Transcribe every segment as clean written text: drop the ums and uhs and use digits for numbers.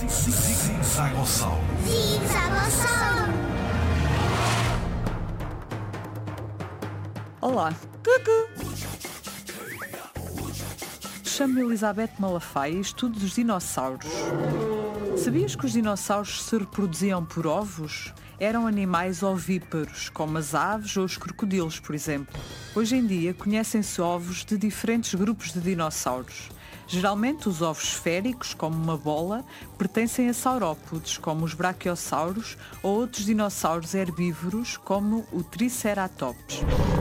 Zigzagossauro. Olá. Cucu. Chamo-me Elizabeth Malafaia e estudo dos dinossauros. Sabias que os dinossauros se reproduziam por ovos? Eram animais ovíparos, como as aves ou os crocodilos, por exemplo. Hoje em dia conhecem-se ovos de diferentes grupos de dinossauros. Geralmente os ovos esféricos, como uma bola, pertencem a saurópodes, como os braquiossauros, ou outros dinossauros herbívoros, como o Triceratops.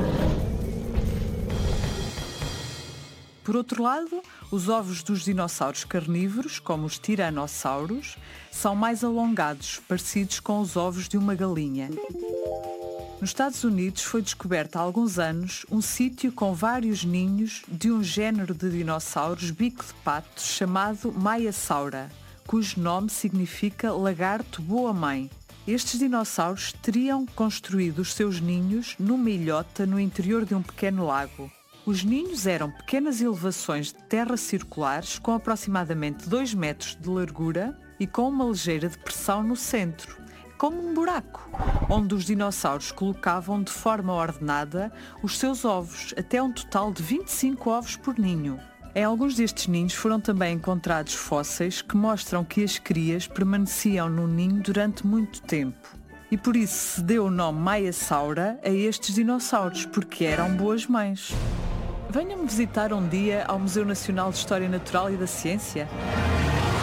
Por outro lado, os ovos dos dinossauros carnívoros, como os tiranossauros, são mais alongados, parecidos com os ovos de uma galinha. Nos Estados Unidos foi descoberto há alguns anos um sítio com vários ninhos de um género de dinossauros bico de pato chamado Maiasaura, cujo nome significa lagarto boa-mãe. Estes dinossauros teriam construído os seus ninhos numa ilhota no interior de um pequeno lago. Os ninhos eram pequenas elevações de terra circulares com aproximadamente 2 metros de largura e com uma ligeira depressão no centro, como um buraco, onde os dinossauros colocavam de forma ordenada os seus ovos, até um total de 25 ovos por ninho. Em alguns destes ninhos foram também encontrados fósseis que mostram que as crias permaneciam no ninho durante muito tempo. E por isso se deu o nome Maiasaura a estes dinossauros, porque eram boas mães. Venham-me visitar um dia ao Museu Nacional de História Natural e da Ciência.